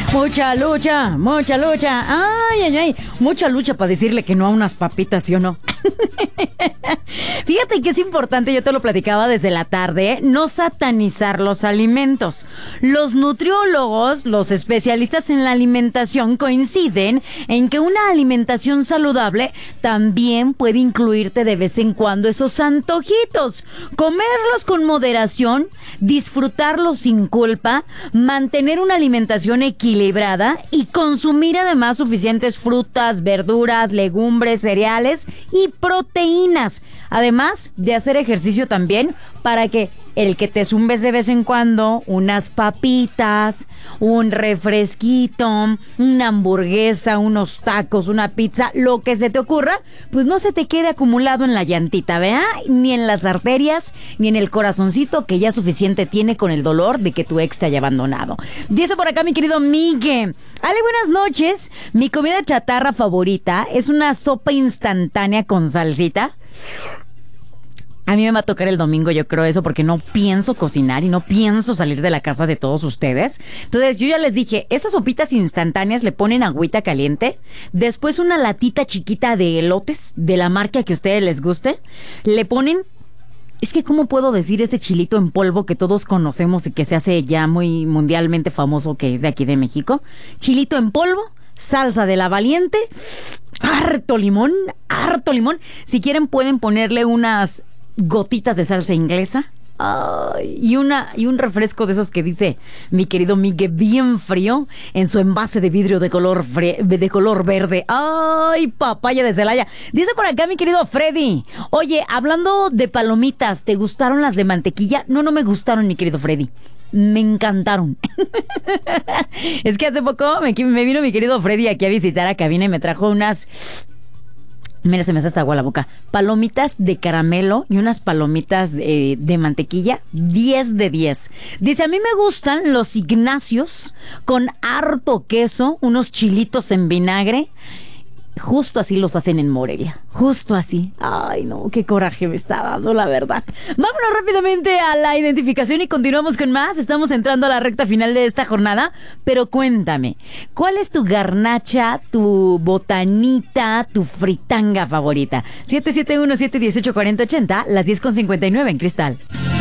Mucha lucha, mucha lucha. Ay, ay, ay. Mucha lucha para decirle que no a unas papitas, ¿sí o no? Fíjate que es importante, yo te lo platicaba desde la tarde, no satanizar los alimentos. Los nutriólogos, los especialistas en la alimentación coinciden en que una alimentación saludable también puede incluirte de vez en cuando esos antojitos. Comerlos con moderación, disfrutarlos sin culpa, mantener una alimentación equilibrada y consumir además suficientes frutas, verduras, legumbres, cereales y proteínas. Además de hacer ejercicio también para que el que te zumbes de vez en cuando unas papitas, un refresquito, una hamburguesa, unos tacos, una pizza, lo que se te ocurra, pues no se te quede acumulado en la llantita, ¿verdad? Ni en las arterias, ni en el corazoncito que ya suficiente tiene con el dolor de que tu ex te haya abandonado. Dice por acá mi querido Miguel. Ale, buenas noches. Mi comida chatarra favorita es una sopa instantánea con salsita. A mí me va a tocar el domingo, yo creo eso, porque no pienso cocinar y no pienso salir de la casa de todos ustedes. Entonces, yo ya les dije, esas sopitas instantáneas le ponen agüita caliente, después una latita chiquita de elotes, de la marca que a ustedes les guste, le ponen... Es que, ¿cómo puedo decir ese chilito en polvo que todos conocemos y que se hace ya muy mundialmente famoso, que es de aquí de México? Chilito en polvo, salsa de la Valiente, harto limón, harto limón. Si quieren pueden ponerle unas gotitas de salsa inglesa. Ay, y un refresco de esos que dice mi querido Miguel, bien frío, en su envase de vidrio de color verde. Ay, papaya de Celaya. Dice por acá mi querido Freddy, oye, hablando de palomitas, ¿te gustaron las de mantequilla? No me gustaron, mi querido Freddy. Me encantaron. Es que hace poco me vino mi querido Freddy aquí a visitar a cabina y me trajo unas... Mira, se me hace hasta agua la boca. Palomitas de caramelo y unas palomitas de mantequilla. 10 de 10. Dice, a mí me gustan los Ignacios con harto queso, unos chilitos en vinagre. Justo así los hacen en Morelia. Justo así. Ay, no, qué coraje me está dando, la verdad. Vámonos rápidamente a la identificación y continuamos con más. Estamos entrando a la recta final de esta jornada. Pero cuéntame, ¿cuál es tu garnacha, tu botanita, tu fritanga favorita? 771-718-4080, las 10:59 en Cristal.